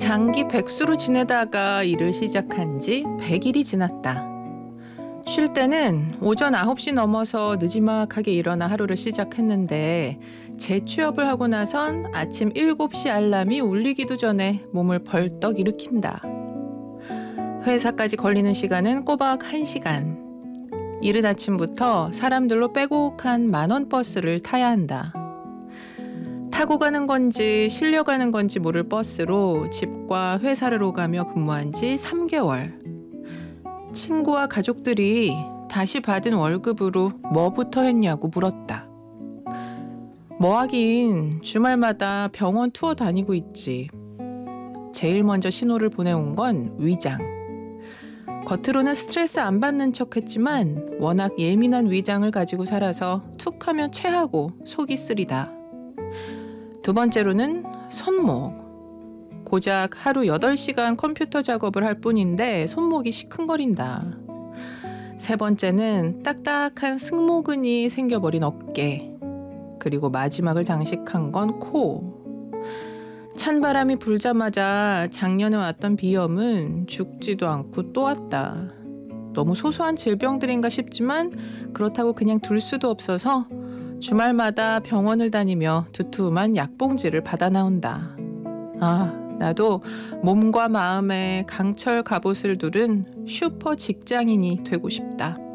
장기 백수로 지내다가 일을 시작한 지 100일이 지났다. 쉴 때는 오전 9시 넘어서 느지막하게 일어나 하루를 시작했는데 재취업을 하고 나선 아침 7시 알람이 울리기도 전에 몸을 벌떡 일으킨다. 회사까지 걸리는 시간은 꼬박 1시간. 이른 아침부터 사람들로 빼곡한 만원 버스를 타야 한다. 타고 가는 건지 실려 가는 건지 모를 버스로 집과 회사를 오가며 근무한 지 3개월. 친구와 가족들이 다시 받은 월급으로 뭐부터 했냐고 물었다. 뭐 하긴 주말마다 병원 투어 다니고 있지. 제일 먼저 신호를 보내온 건 위장. 겉으로는 스트레스 안 받는 척했지만 워낙 예민한 위장을 가지고 살아서 툭하면 체하고 속이 쓰리다. 두 번째로는 손목. 고작 하루 8시간 컴퓨터 작업을 할 뿐인데 손목이 시큰거린다. 세 번째는 딱딱한 승모근이 생겨버린 어깨. 그리고 마지막을 장식한 건 코. 찬바람이 불자마자 작년에 왔던 비염은 죽지도 않고 또 왔다. 너무 소소한 질병들인가 싶지만 그렇다고 그냥 둘 수도 없어서 주말마다 병원을 다니며 두툼한 약봉지를 받아 나온다. 나도 몸과 마음에 강철 갑옷을 두른 슈퍼 직장인이 되고 싶다.